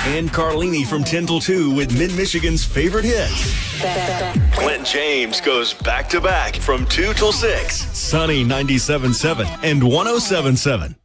And Carlini from 10 till 2 with Mid-Michigan's favorite hits. Clint James goes back-to-back from 2 till 6. Sunny 97.7 and 107.7.